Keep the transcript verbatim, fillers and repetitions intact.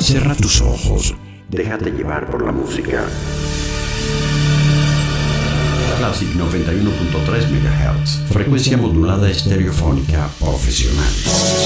Cierra tus ojos, déjate llevar por la música. Classic noventa y uno punto tres megahertz, frecuencia modulada estereofónica profesional.